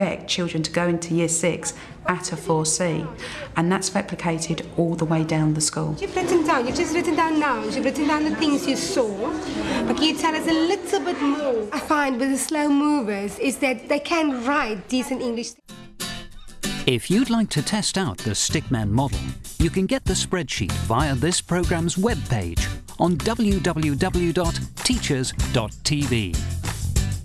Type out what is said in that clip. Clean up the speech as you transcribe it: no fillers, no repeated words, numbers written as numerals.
expect children to go into Year 6 at a 4C, and that's replicated all the way down the school. You've just written down nouns, you've written down the things you saw, but can you tell us a little bit more? I find with the slow movers is that they can write decent English. If you'd like to test out the Stickman model, you can get the spreadsheet via this programme's webpage on www.teachers.tv.